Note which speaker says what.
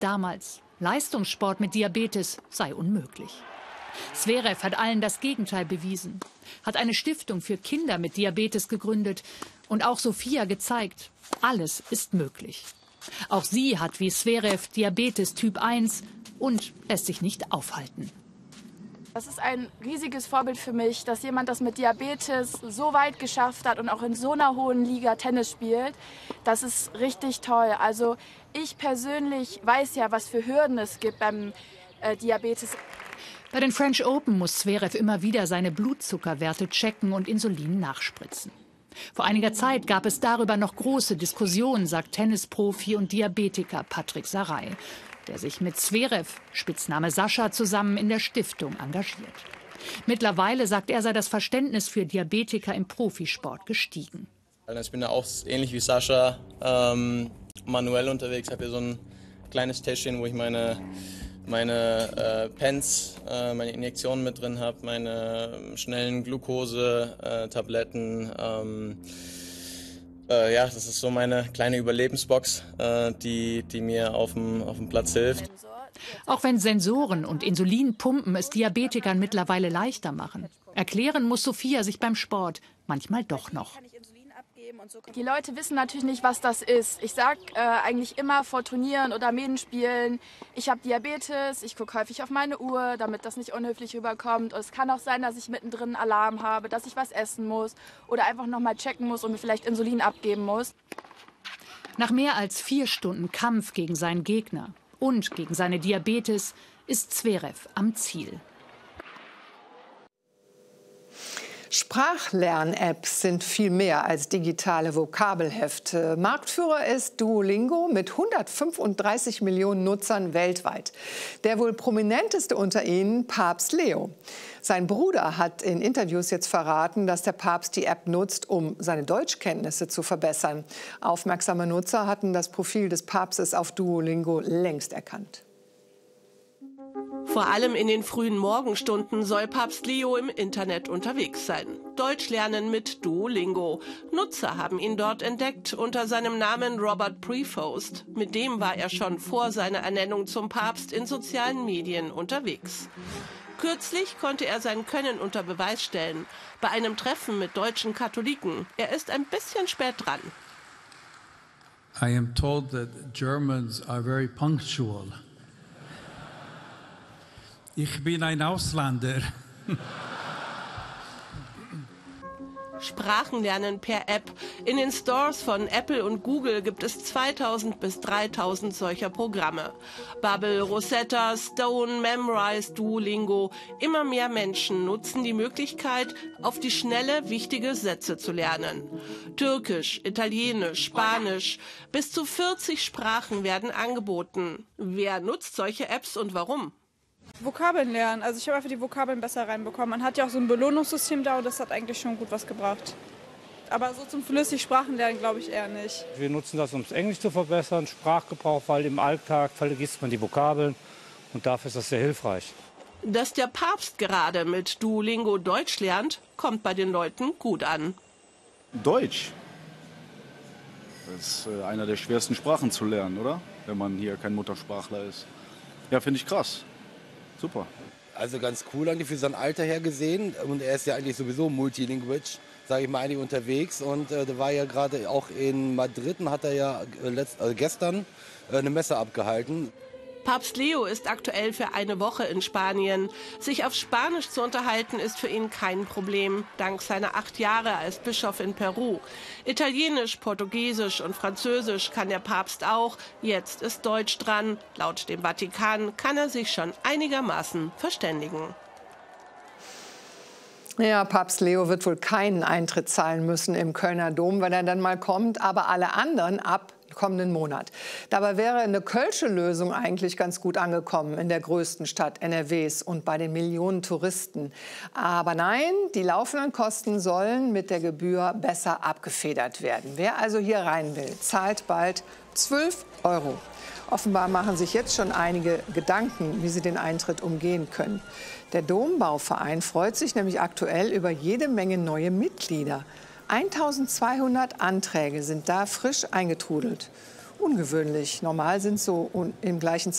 Speaker 1: Damals, Leistungssport mit Diabetes sei unmöglich. Zverev hat allen das Gegenteil bewiesen, hat eine Stiftung für Kinder mit Diabetes gegründet und auch Sophia gezeigt, alles ist möglich. Auch sie hat wie Zverev Diabetes Typ 1 und lässt sich nicht aufhalten.
Speaker 2: Das ist ein riesiges Vorbild für mich, dass jemand das mit Diabetes so weit geschafft hat und auch in so einer hohen Liga Tennis spielt. Das ist richtig toll. Also ich persönlich weiß ja, was für Hürden es gibt beim Diabetes.
Speaker 1: Bei den French Open muss Zverev immer wieder seine Blutzuckerwerte checken und Insulin nachspritzen. Vor einiger Zeit gab es darüber noch große Diskussionen, sagt Tennisprofi und Diabetiker Patrick Saray, der sich mit Zverev, Spitzname Sascha, zusammen in der Stiftung engagiert. Mittlerweile, sagt er, sei das Verständnis für Diabetiker im Profisport gestiegen.
Speaker 3: Ich bin ja auch ähnlich wie Sascha manuell unterwegs. Ich habe hier so ein kleines Täschchen, wo ich meine Pens, meine Injektionen mit drin habe, meine schnellen Glucose-Tabletten. Ja, das ist so meine kleine Überlebensbox, die mir auf dem Platz hilft.
Speaker 1: Auch wenn Sensoren und Insulinpumpen es Diabetikern mittlerweile leichter machen, erklären muss Sophia sich beim Sport manchmal doch noch.
Speaker 2: Die Leute wissen natürlich nicht, was das ist. Ich sage eigentlich immer vor Turnieren oder Medenspielen, ich habe Diabetes, ich gucke häufig auf meine Uhr, damit das nicht unhöflich rüberkommt. Und es kann auch sein, dass ich mittendrin einen Alarm habe, dass ich was essen muss oder einfach noch mal checken muss und mir vielleicht Insulin abgeben muss.
Speaker 1: Nach mehr als 4 Stunden Kampf gegen seinen Gegner und gegen seine Diabetes ist Zverev am Ziel.
Speaker 4: Sprachlern-Apps sind viel mehr als digitale Vokabelhefte. Marktführer ist Duolingo mit 135 Millionen Nutzern weltweit. Der wohl prominenteste unter ihnen, Papst Leo. Sein Bruder hat in Interviews jetzt verraten, dass der Papst die App nutzt, um seine Deutschkenntnisse zu verbessern. Aufmerksame Nutzer hatten das Profil des Papstes auf Duolingo längst erkannt.
Speaker 5: Vor allem in den frühen Morgenstunden soll Papst Leo im Internet unterwegs sein. Deutsch lernen mit Duolingo. Nutzer haben ihn dort entdeckt unter seinem Namen Robert Prevost. Mit dem war er schon vor seiner Ernennung zum Papst in sozialen Medien unterwegs. Kürzlich konnte er sein Können unter Beweis stellen. Bei einem Treffen mit deutschen Katholiken. Er ist ein bisschen spät dran.
Speaker 6: I am told that Germans are very punctual. Ich bin ein Ausländer.
Speaker 5: Sprachenlernen per App. In den Stores von Apple und Google gibt es 2000 bis 3000 solcher Programme. Babbel, Rosetta, Stone, Memrise, Duolingo. Immer mehr Menschen nutzen die Möglichkeit, auf die Schnelle wichtige Sätze zu lernen. Türkisch, Italienisch, Spanisch. Bis zu 40 Sprachen werden angeboten. Wer nutzt solche Apps und warum?
Speaker 7: Vokabeln lernen. Also ich habe einfach die Vokabeln besser reinbekommen. Man hat ja auch so ein Belohnungssystem da und das hat eigentlich schon gut was gebracht. Aber so zum flüssig Sprachen lernen glaube ich eher nicht.
Speaker 8: Wir nutzen das, um das Englisch zu verbessern, Sprachgebrauch, weil im Alltag vergisst man die Vokabeln und dafür ist das sehr hilfreich.
Speaker 5: Dass der Papst gerade mit Duolingo Deutsch lernt, kommt bei den Leuten gut an.
Speaker 9: Deutsch? Das ist einer der schwersten Sprachen zu lernen, oder? Wenn man hier kein Muttersprachler ist. Ja, finde ich krass. Super.
Speaker 10: Also ganz cool eigentlich für sein Alter her gesehen. Und er ist ja eigentlich sowieso multilinguisch, sage ich mal, eigentlich unterwegs. Und der war ja gerade auch in Madrid und hat er ja gestern eine Messe abgehalten.
Speaker 5: Papst Leo ist aktuell für eine Woche in Spanien. Sich auf Spanisch zu unterhalten, ist für ihn kein Problem, dank seiner 8 Jahre als Bischof in Peru. Italienisch, Portugiesisch und Französisch kann der Papst auch. Jetzt ist Deutsch dran. Laut dem Vatikan kann er sich schon einigermaßen verständigen.
Speaker 4: Ja, Papst Leo wird wohl keinen Eintritt zahlen müssen im Kölner Dom, wenn er dann mal kommt, aber alle anderen ab kommenden Monat. Dabei wäre eine kölsche Lösung eigentlich ganz gut angekommen in der größten Stadt NRWs und bei den Millionen Touristen. Aber nein, die laufenden Kosten sollen mit der Gebühr besser abgefedert werden. Wer also hier rein will, zahlt bald 12 €. Offenbar machen sich jetzt schon einige Gedanken, wie sie den Eintritt umgehen können. Der Dombauverein freut sich nämlich aktuell über jede Menge neue Mitglieder. 1200 Anträge sind da frisch eingetrudelt. Ungewöhnlich. Normal sind so im gleichen